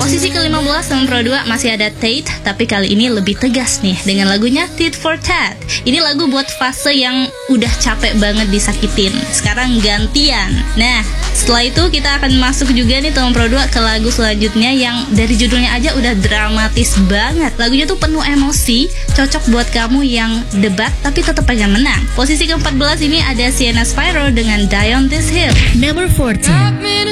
Posisi ke-15 nomor 2 masih ada Tate, tapi kali ini lebih tegas nih dengan lagunya Tit for Tat. Ini lagu buat fase yang udah capek banget disakitin. Sekarang gantian. Nah, setelah itu kita akan masuk juga nih nomor 2 ke lagu selanjutnya yang dari judulnya aja udah dramatis banget. Lagunya tuh penuh emosi, cocok buat kamu yang debat tapi tetap pengen menang. Posisi ke-14 ini ada Sienna Spyro dengan Die on This Hill. Number 14.